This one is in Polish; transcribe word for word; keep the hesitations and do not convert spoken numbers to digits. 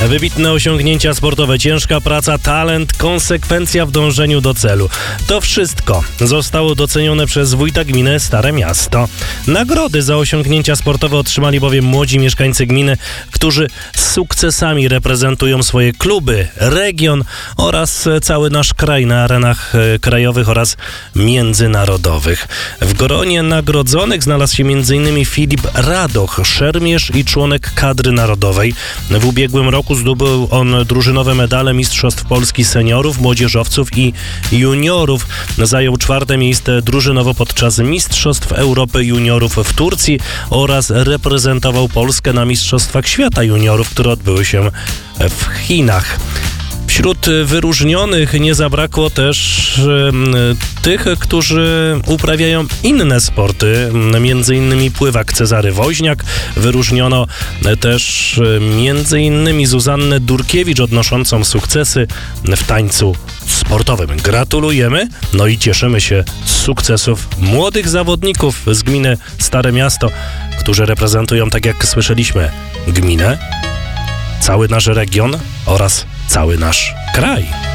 Wybitne osiągnięcia sportowe, ciężka praca, talent, konsekwencja w dążeniu do celu. To wszystko zostało docenione przez wójta gminy Stare Miasto. Nagrody za osiągnięcia sportowe otrzymali bowiem młodzi mieszkańcy gminy, którzy z sukcesami reprezentują swoje kluby, region oraz cały nasz kraj na arenach krajowych oraz międzynarodowych. W gronie nagrodzonych znalazł się m.in. Filip Radoch, szermierz i członek kadry narodowej. W ubiegłym roku zdobył on drużynowe medale Mistrzostw Polski seniorów, młodzieżowców i juniorów. Zajął czwarte miejsce drużynowo podczas Mistrzostw Europy juniorów w Turcji oraz reprezentował Polskę na Mistrzostwach Świata juniorów, które odbyły się w Chinach. Wśród wyróżnionych nie zabrakło też e, tych, którzy uprawiają inne sporty, między innymi pływak Cezary Woźniak. Wyróżniono też e, między innymi Zuzannę Durkiewicz, odnoszącą sukcesy w tańcu sportowym. Gratulujemy, no i cieszymy się z sukcesów młodych zawodników z gminy Stare Miasto, którzy reprezentują, tak jak słyszeliśmy, gminę, cały nasz region oraz cały nasz kraj.